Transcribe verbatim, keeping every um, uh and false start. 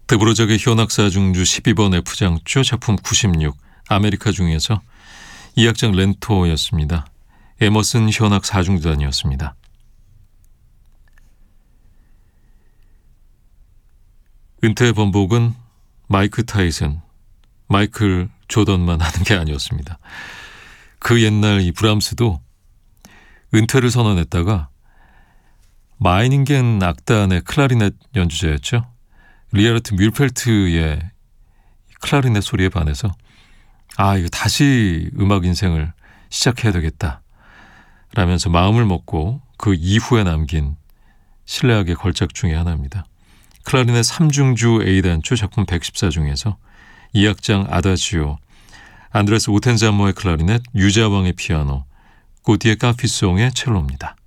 드보르작의 현악사 중주 십이 번 F장조 작품 구십육 아메리카 중에서 이 악장 렌토였습니다. 에머슨 현악 사 중주단이었습니다. 은퇴의 번복은 마이크 타이슨, 마이클 조던만 하는 게 아니었습니다. 그 옛날 이 브람스도 은퇴를 선언했다가 마이닝겐 악단의 클라리넷 연주자였죠. 리하르트 뮬펠트의 클라리넷 소리에 반해서 아 이거 다시 음악 인생을 시작해야 되겠다 라면서 마음을 먹고 그 이후에 남긴 실내악의 걸작 중에 하나입니다. 클라리넷 삼 중주 A단조 작품 백십사 중에서 이 악장 아다지오, 안드레스 오텐자모의 클라리넷, 유자왕의 피아노, 고티의 카피송의 첼로입니다.